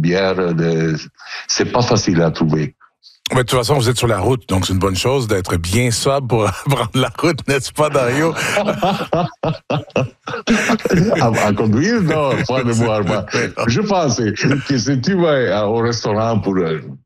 bière, c'est pas facile à trouver. Mais de toute façon, vous êtes sur la route, donc c'est une bonne chose d'être bien sobre pour prendre la route, n'est-ce pas, Dario? À conduire, non, pas de boire. Je pense que si tu vas au restaurant pour